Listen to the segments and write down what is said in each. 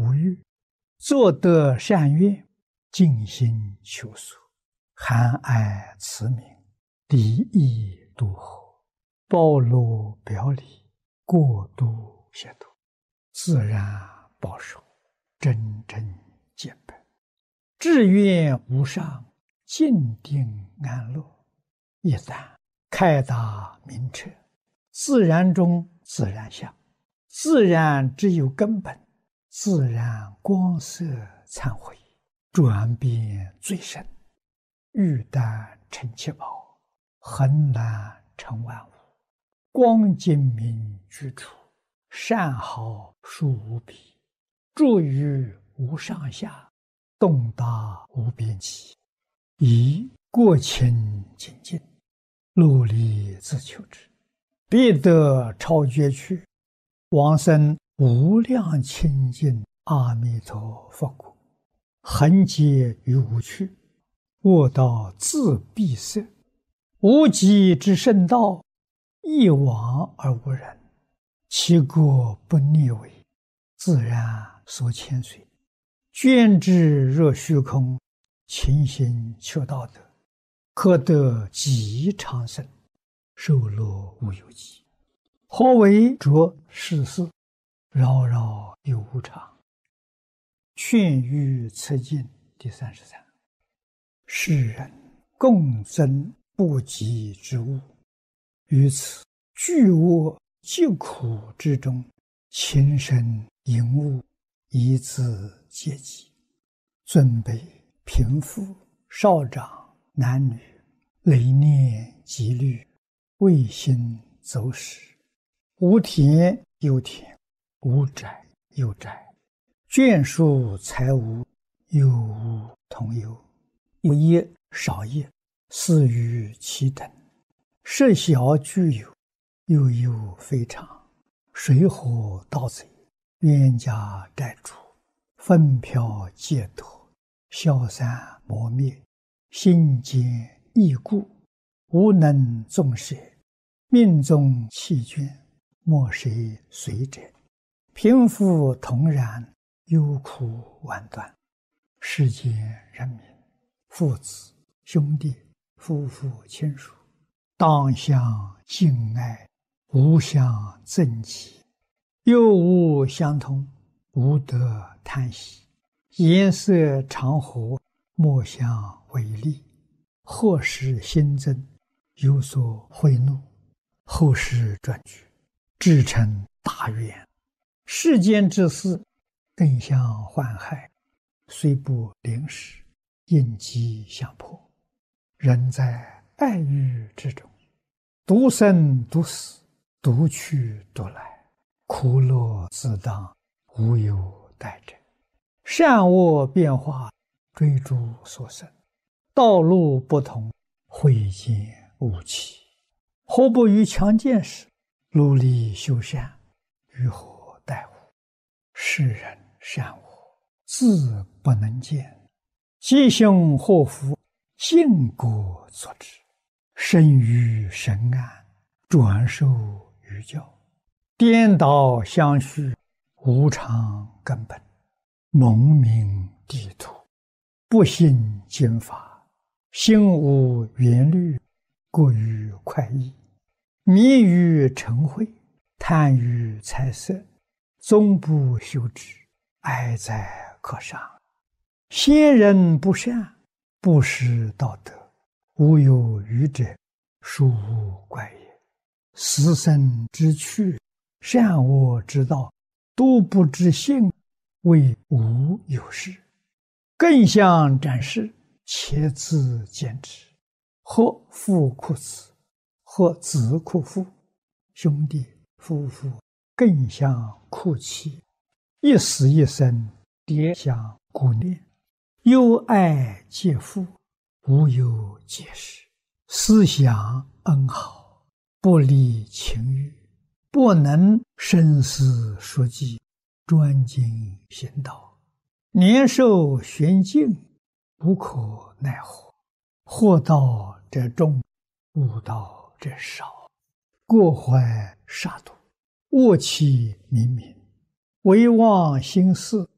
无欲，作得善愿，尽心求索，含爱慈悯，离意度合，包罗表里，过度协度，自然保守，真正见本，志愿无上，静定安乐。一旦开达明彻，自然中自然相，自然只有根本，自然光色忏悔，转变最深，欲丹成七宝，恒难成万物，光精明居处，善好殊无比，住于无上下，动达无边际，以过清精进，努力自求之，必得超绝去，往生无量清净阿弥陀佛国，恒劫于无趣，卧道自闭塞，无极之圣道，一往而无人，其国不逆违，自然所牵随，捐之若虚空，勤行求道德，可得极长生，寿乐无有极。何为着世事，扰扰有无常。劝喻此经第33。世人共争不及之物，于此巨恶疾苦之中，情深淫恶，以自戒己。尊卑贫富少长男女，累念积虑，未心走失，无田有田，无宅有宅，眷属财物，有无同有，有业少业，似于其等，设小具有，又有非常，水火盗贼，冤家债主，纷飘劫夺，消散磨灭，心坚易故，无能纵舍，命中弃捐，莫谁随者，贫富同然，忧苦万端。世间人民，父子兄弟夫妇亲属，当相敬爱，无相憎忌，又无相通，无得叹息，颜色常和，莫相违逆，或使心增，有所悔怒，后世转举，至成大愿。世间之事，更相患害，虽不临时，应机相迫。人在爱欲之中，独生独死，独去独来，苦乐自当，无有待者。善恶变化，追逐所生，道路不同，慧见无期。何不于强健时，努力修善，于何待乎？世人善恶，自不能见，吉凶祸福，因果所致。生于神安，转受于教，颠倒相续，无常根本，蒙名地土，不信经法，心无缘虑，过于快意，迷于嗔恚，贪于财色，终不修之，哀哉可伤。先人不善，不识道德，无有余者，殊无怪也。死生之趣，善恶之道，都不知性，谓无有事。更相展示，且自见之。或父哭子，或子哭父，兄弟夫妇更相哭泣，一死一生，迭相顾念，忧爱皆父，无有解释。思想恩好，不离情欲，不能深思熟记，专精行道，年寿玄静，无可奈何。祸道者众，悟道者少，过怀杀戮，恶气冥冥，唯忘心事，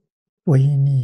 为你